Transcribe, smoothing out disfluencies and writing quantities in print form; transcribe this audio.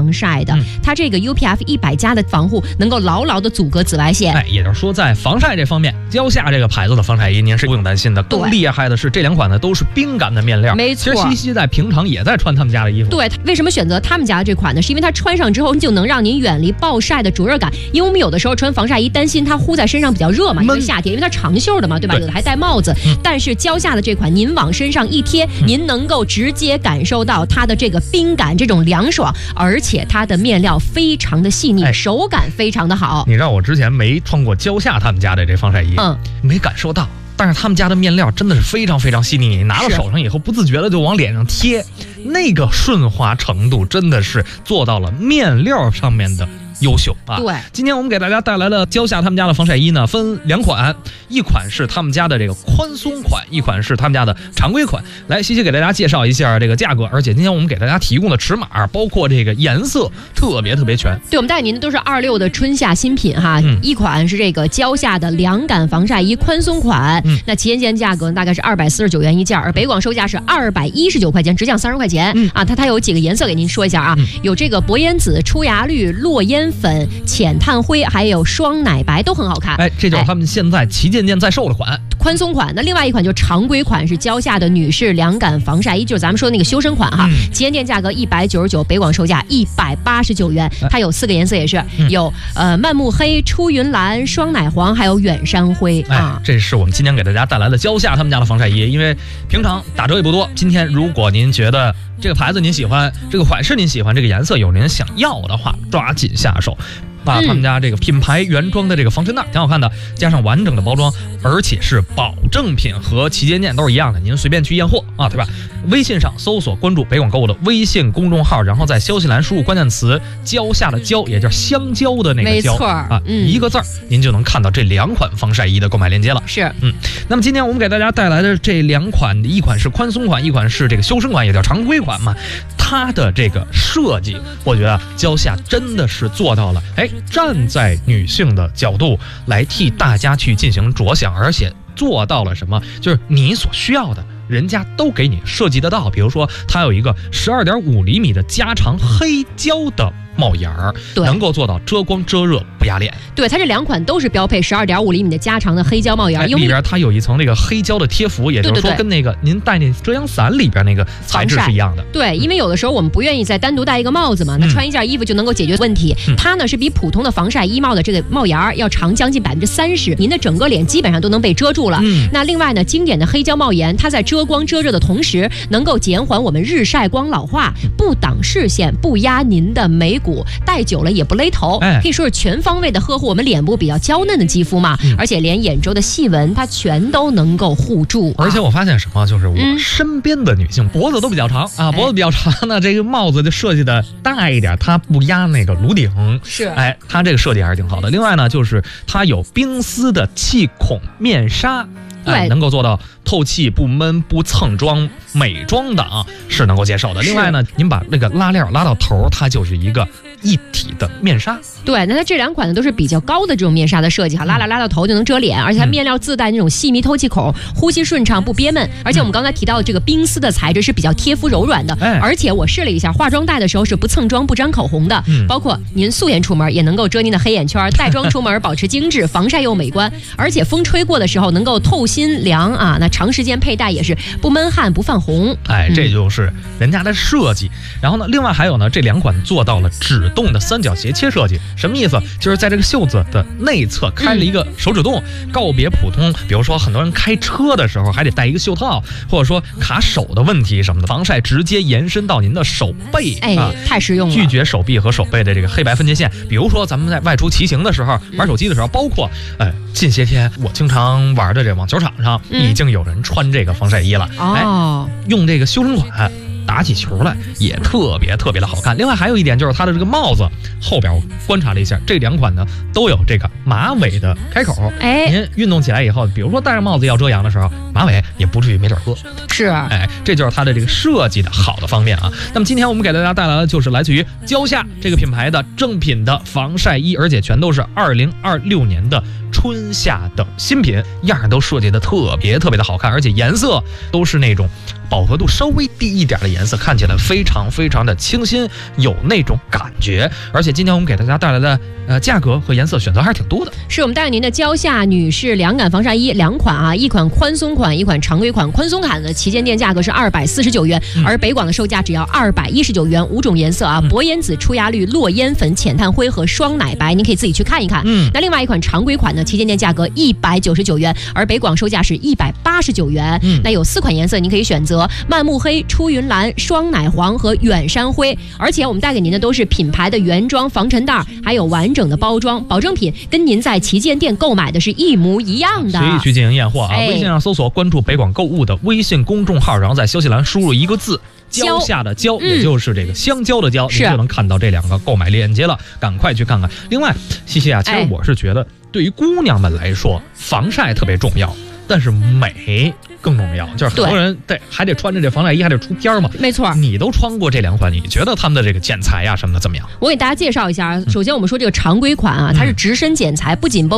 防晒的，它这个 UPF 100+的防护能够牢牢的阻隔紫外线。 也就是说在防晒这方面，蕉夏这个牌子的防晒衣您是不用担心的。更厉害的是这两款呢都是冰感的面料， 没错。 其实西西在平常也在穿他们家的衣服。 对，为什么选择他们家的这款呢？是因为它穿上之后就能让您远离暴晒的灼热感。因为我们有的时候穿防晒衣担心它呼在身上比较热嘛，因为夏天，因为它长袖的嘛，对吧？有的还戴帽子。但是蕉夏的这款，您往身上一贴，您能够直接感受到它的这个冰感，这种凉爽，而且它的面料非常的细腻，手感非常的好。 你知道我之前没穿过蕉夏他们家的这防晒衣，没感受到。但是他们家的面料真的是非常非常细腻，你拿到手上以后不自觉的就往脸上贴，那个顺滑程度真的是做到了面料上面的优秀啊！ 对， 今天我们给大家带来了蕉夏他们家的防晒衣呢，分两款，一款是他们家的这个宽松款，一款是他们家的常规款。来，西西给大家介绍一下这个价格，而且今天我们给大家提供的尺码，包括这个颜色，特别全。 对，我们带您的都是26的春夏新品哈。一款是这个蕉夏的凉感防晒衣宽松款，那旗舰店价格大概是249元一件，而北广售价是219块钱，只降30块钱啊。它有几个颜色给您说一下啊，有这个薄烟紫、出芽绿、落烟粉、浅炭灰，还有双奶白，都很好看。 这就是他们现在旗舰店在售的款， 宽松款。那另外一款就常规款，是蕉夏的女士凉感防晒衣，就是咱们说的那个修身款哈。旗舰店价格199，北广售价189元。它有4个颜色，也是有漫木黑、出云蓝、双奶黄，还有远山灰啊。 这是我们今天给大家带来的蕉夏他们家的防晒衣，因为平常打折也不多。今天如果您觉得这个牌子您喜欢，这个款式您喜欢，这个颜色有您想要的话，抓紧下手。他们家这个品牌原装的这个防尘袋挺好看的，加上完整的包装，而且是保证品，和旗舰店都是一样的，您随便去验货啊，对吧？微信上搜索关注北广购物的微信公众号，然后在消息栏输入关键词蕉夏的蕉，也就是香蕉的那个蕉， 没错啊， 一个字儿您就能看到这两款防晒衣的购买链接了。 是， 那么今天我们给大家带来的这两款，一款是宽松款，一款是这个修身款，也叫常规款嘛。它的这个设计，我觉得蕉夏真的是做到了，站在女性的角度来替大家去进行着想，而且做到了什么？就是你所需要的，人家都给你设计得到。比如说，它有一个12.5厘米的加长黑胶的帽檐儿，能够做到遮光遮热不压脸。 对，它这两款都是标配12.5厘米的加长的黑胶帽檐， 里边它有一层这个黑胶的贴服，也就是说跟那个您戴那遮阳伞里边那个材质是一样的。 对，因为有的时候我们不愿意再单独戴一个帽子嘛，那穿一件衣服就能够解决问题。它呢是比普通的防晒衣帽的这个帽檐要长将近30%，您的整个脸基本上都能被遮住了。那另外呢，经典的黑胶帽檐，它在遮光遮热的同时，能够减缓我们日晒光老化，不挡视线，不压您的眉骨，戴久了也不勒头，可以说是全方位的呵护我们脸部比较娇嫩的肌肤嘛。而且连眼周的细纹它全都能够护住。 而且我发现什么，就是我身边的女性脖子都比较长啊，脖子比较长呢，这个帽子就设计的大一点，它不压那个颅顶， 是， 它这个设计还是挺好的。另外呢，就是它有冰丝的气孔面纱。能够做到透气不闷不蹭妆，美妆党是能够接受的。另外呢，您把那个拉链拉到头，它就是一个一体的面纱。 对，那它这两款呢都是比较高的这种面纱的设计哈，拉到头就能遮脸，而且它面料自带那种细密透气孔，呼吸顺畅不憋闷。而且我们刚才提到的这个冰丝的材质是比较贴肤柔软的，而且我试了一下，化妆戴的时候是不蹭妆不粘口红的，包括您素颜出门也能够遮您的黑眼圈，带妆出门保持精致，防晒又美观，而且风吹过的时候能够透心凉啊，那长时间佩戴也是不闷汗不泛红。 这就是人家的设计。然后呢，另外还有呢，这两款做到了指动的三角斜切设计。什么意思？就是在这个袖子的内侧开了一个手指洞，告别普通，比如说很多人开车的时候还得戴一个袖套，或者说卡手的问题什么的，防晒直接延伸到您的手背， 太实用了， 拒绝手臂和手背的这个黑白分界线。比如说咱们在外出骑行的时候，玩手机的时候，包括近些天我经常玩的这网球场上，已经有人穿这个防晒衣了，用这个修身款打起球来也特别的好看。另外还有一点就是它的这个帽子后边，我观察了一下，这两款呢都有这个马尾的开口。您运动起来以后，比如说戴上帽子要遮阳的时候，马尾也不至于没地儿搁。 是， 这就是它的这个设计的好的方面啊。那么今天我们给大家带来的就是来自于蕉夏这个品牌的正品的防晒衣，而且全都是2026年的春夏的新品，样都设计的特别的好看，而且颜色都是那种饱和度稍微低一点的颜色，看起来非常非常的清新，有那种感觉。而且今天我们给大家带来的价格和颜色选择还是挺多的。 是我们带给您的蕉下女士凉感防晒衣2款啊，一款宽松款，一款常规款。宽松款的旗舰店价格是249元，而北广的售价只要219元，5种颜色啊，薄烟紫、出芽绿、落烟粉、浅炭灰和双奶白，您可以自己去看一看。那另外一款常规款呢，旗舰店价格199元，而北广售价是189元。那有4款颜色您可以选择：漫木黑、出云蓝、双奶黄和远山灰。而且我们带给您的都是品牌的原装防尘袋，还有完整的包装，保证品跟您在旗舰店购买的是一模一样的。 可以去进行验货啊！微信上搜索关注北广购物的微信公众号，然后在消息栏输入一个字蕉下的蕉，也就是这个香蕉的蕉，你就能看到这2个购买链接了，赶快去看看。另外，西西啊，其实我是觉得对于姑娘们来说，防晒特别重要，但是美更重要，就是很多人还得穿着这防晒衣，还得出片嘛。 没错， 你都穿过这2款，你觉得他们的这个剪裁呀什么的怎么样？ 我给大家介绍一下，首先我们说这个常规款啊，它是直身剪裁，不紧绷。